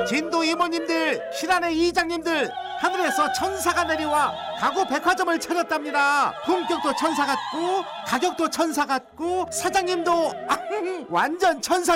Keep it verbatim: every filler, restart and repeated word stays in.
진도 이모님들, 신안의 이장님들, 하늘에서 천사가 내려와 가구 백화점을 차렸답니다. 품격도 천사 같고 가격도 천사 같고 사장님도 완전 천사.